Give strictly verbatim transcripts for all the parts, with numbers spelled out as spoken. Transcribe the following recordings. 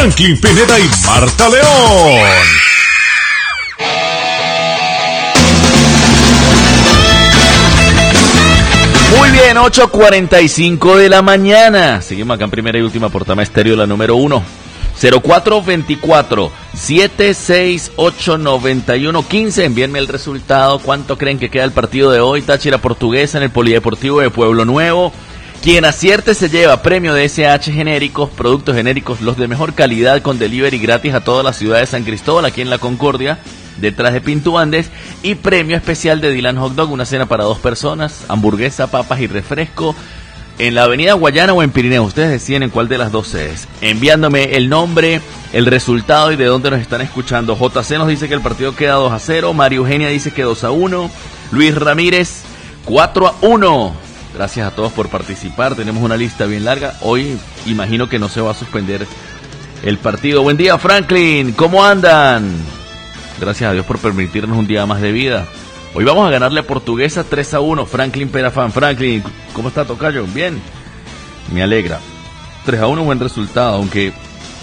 Franklin Pineda y Marta León. Muy bien, ocho cuarenta y cinco de la mañana. Seguimos acá en primera y última Portama Estéreo, la número uno. cero cuatro dos cuatro, siete seis ocho, nueve uno uno cinco. Envíenme el resultado. ¿Cuánto creen que queda el partido de hoy? Táchira Portuguesa en el Polideportivo de Pueblo Nuevo. Quien acierte se lleva premio de S H Genéricos, productos genéricos, los de mejor calidad con delivery gratis a toda la ciudad de San Cristóbal, aquí en La Concordia, detrás de Pinto Andes, y premio especial de Dylan Hot Dog, una cena para dos personas, hamburguesa, papas y refresco, en la avenida Guayana o en Pirineo. Ustedes deciden en cuál de las dos es. Enviándome el nombre, el resultado y de dónde nos están escuchando. J C nos dice que el partido queda dos a cero, María Eugenia dice que dos a uno, Luis Ramírez cuatro a uno. Gracias a todos por participar, tenemos una lista bien larga. Hoy imagino que no se va a suspender el partido. Buen día, Franklin, ¿cómo andan? Gracias a Dios por permitirnos un día más de vida. Hoy vamos a ganarle a Portuguesa tres a uno. Franklin Perafán. Franklin, ¿cómo está, tocayo? Bien, me alegra. tres a uno, buen resultado, aunque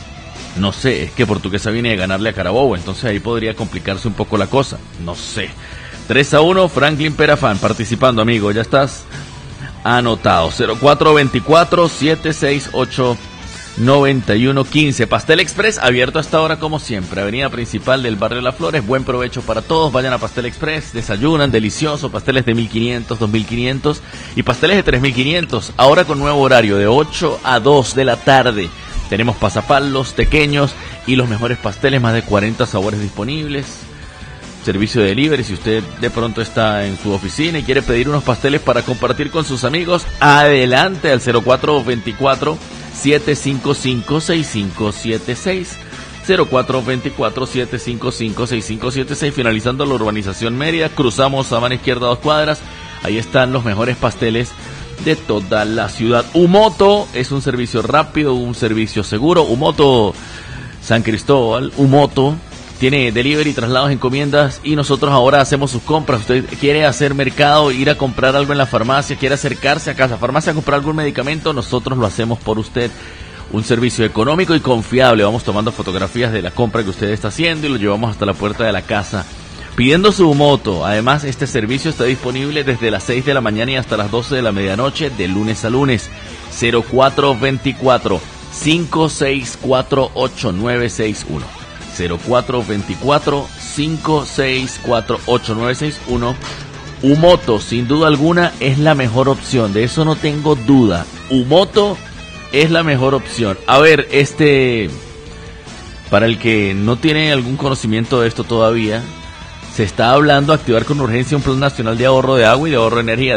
no sé, es que Portuguesa viene de ganarle a Carabobo, entonces ahí podría complicarse un poco la cosa, no sé. tres a uno, Franklin Perafán participando, amigo, ya estás anotado. Cero cuatro dos cuatro, siete seis ocho, nueve uno uno cinco. Pastel Express abierto hasta ahora como siempre, avenida principal del barrio Las Flores. Buen provecho para todos, vayan a Pastel Express, desayunan, delicioso, pasteles de mil quinientos, dos mil quinientos y pasteles de tres mil quinientos, ahora con nuevo horario de ocho a dos de la tarde. Tenemos pasapalos, tequeños y los mejores pasteles, más de cuarenta sabores disponibles. Servicio de delivery, si usted de pronto está en su oficina y quiere pedir unos pasteles para compartir con sus amigos, adelante al cero cuatro dos cuatro, siete cinco cinco, seis cinco siete seis. cero cuatro dos cuatro, siete cinco cinco, seis cinco siete seis. Finalizando la urbanización Mérida, cruzamos a mano izquierda dos cuadras. Ahí están los mejores pasteles de toda la ciudad. Umoto es un servicio rápido, un servicio seguro. Umoto San Cristóbal, Umoto tiene delivery, traslados, encomiendas, y nosotros ahora hacemos sus compras. Usted quiere hacer mercado, ir a comprar algo en la farmacia, quiere acercarse a Casa Farmacia a comprar algún medicamento, nosotros lo hacemos por usted. Un servicio económico y confiable. Vamos tomando fotografías de la compra que usted está haciendo y lo llevamos hasta la puerta de la casa, pidiendo su moto. Además, este servicio está disponible desde las seis de la mañana y hasta las doce de la medianoche, de lunes a lunes. Cero cuatro dos cuatro, cinco seis cuatro, ocho nueve seis uno. cero cuatro dos cuatro, cinco seis cuatro, ocho nueve seis uno. Umoto, sin duda alguna, es la mejor opción. De eso no tengo duda. Umoto es la mejor opción. A ver, este, para el que no tiene algún conocimiento de esto todavía, se está hablando de activar con urgencia un plan nacional de ahorro de agua y de ahorro de energía.